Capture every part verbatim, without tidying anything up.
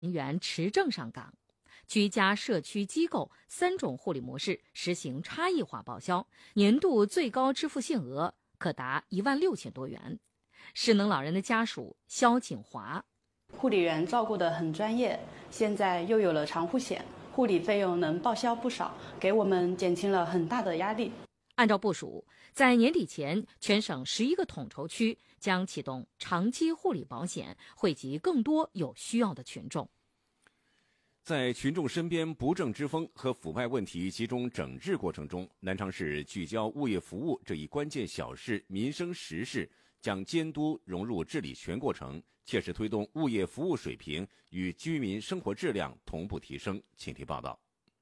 人员持证上岗。居家社区机构三种护理模式实行差异化报销，年度最高支付限额可达一万六千多元。失能老人的家属肖景华： 护理员照顾得很专业，现在又有了长护险，护理费用能报销不少，给我们减轻了很大的压力。 按照部署，在年底前，全省十一个统筹区将启动长期护理保险，惠及更多有需要的群众。 在群众身边不正之风和腐败问题集中整治过程中，南昌市聚焦物业服务这一关键小事民生实事，将监督融入治理全过程，切实推动物业服务水平与居民生活质量同步提升。请听报道。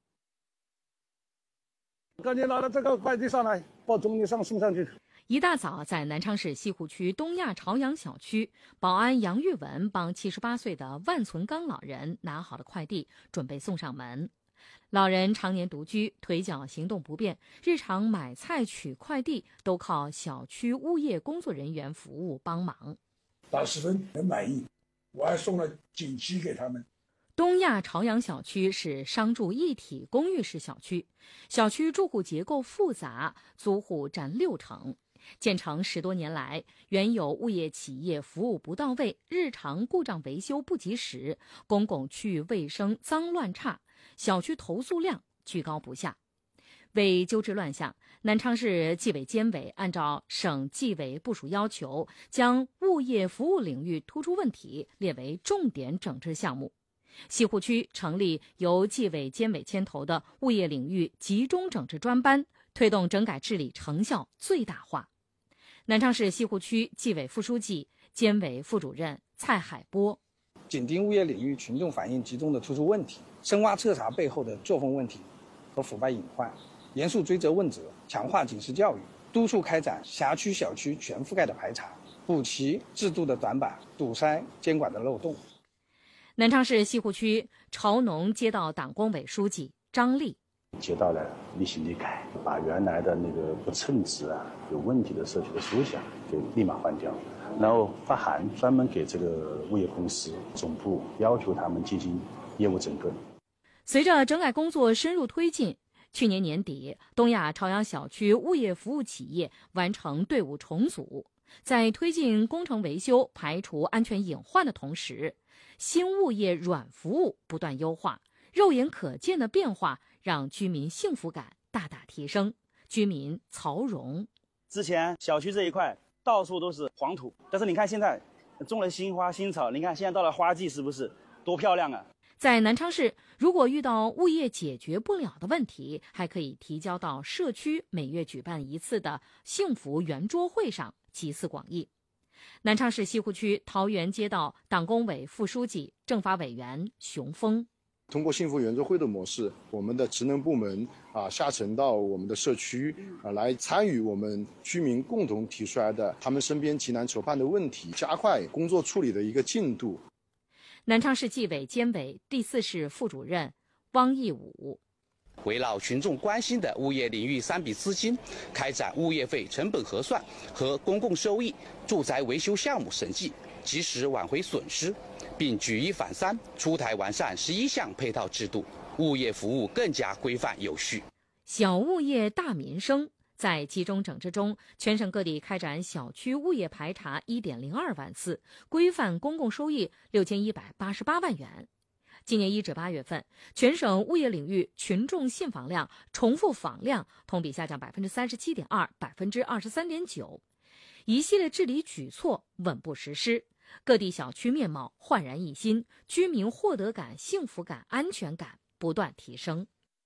赶紧拿着这个快递上来，报中介上送上去。 一大早，在南昌市西湖区东亚朝阳小区，保安杨玉文帮七十八岁的万存刚老人拿好了快递，准备送上门。老人常年独居，腿脚行动不便，日常买菜取快递都靠小区物业工作人员服务帮忙。 打十分很满意，我还送了锦旗给他们。 东亚朝阳小区是商住一体公寓式小区，小区住户结构复杂，租户占六成。建成十多年来，原有物业企业服务不到位，日常故障维修不及时，公共区域卫生脏乱差，小区投诉量居高不下。为纠治乱象，南昌市纪委监委按照省纪委部署要求，将物业服务领域突出问题列为重点整治项目。西湖区成立由纪委监委牵头的物业领域集中整治专班，推动整改治理成效最大化。南昌市西湖区纪委副书记、监委副主任蔡海波： 紧盯物业领域群众反映集中的突出问题，深挖彻查背后的作风问题和腐败隐患，严肃追责问责，强化警示教育，督促开展辖区小区全覆盖的排查，补齐制度的短板，堵塞监管的漏洞。 南昌市西湖区潮农街道党工委书记张丽： 接到了立新立改，把原来的那个不称职啊、有问题的社区的书想给立马换掉，然后发函专门给这个物业公司总部，要求他们进行业务整顿。 随着整改工作深入推进，去年年底，东亚朝阳小区物业服务企业完成队伍重组，在推进工程维修、排除安全隐患的同时，新物业软服务不断优化，肉眼可见的变化让居民幸福感大大提升。居民曹荣： 之前小区这一块到处都是黄土，但是你看现在种了新花新草，你看现在到了花季，是不是多漂亮啊？ 在南昌市，如果遇到物业解决不了的问题，还可以提交到社区每月举办一次的幸福圆桌会上集思广益。南昌市西湖区桃源街道党工委副书记、政法委员熊峰： 通过幸福圆桌会的模式，我们的职能部门啊下沉到我们的社区啊，来参与我们居民共同提出来的他们身边急难愁盼的问题，加快工作处理的一个进度。 南昌市纪委监委第四室副主任汪义武： 围绕群众关心的物业领域三笔资金，开展物业费成本核算和公共收益、住宅维修项目审计，及时挽回损失，并举一反三，出台完善十一项配套制度，物业服务更加规范有序。 小物业大民生。在集中整治中，全省各地开展小区物业排查 一点零二万次，规范公共收益六千一百八十八万元。今年一至八月份，全省物业领域群众信访量、重复访量同比下降百分之三十七点二、百分之二十三点九。一系列治理举措稳步实施，各地小区面貌焕然一新，居民获得感、幸福感、安全感不断提升。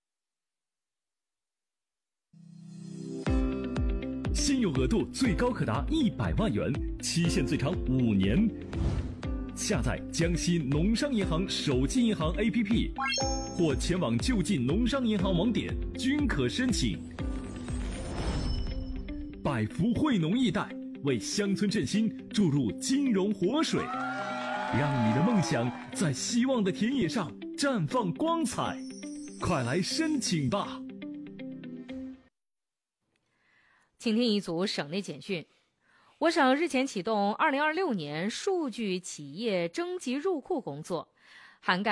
信用额度最高可达一百万元，期限最长五年。下载江西农商银行手机银行 A P P， 或前往就近农商银行网点均可申请。百福惠农易贷为乡村振兴注入金融活水，让你的梦想在希望的田野上绽放光彩。快来申请吧！ 请听一组省内简讯。我省日前启动二零二六年数据企业征集入库工作， 涵盖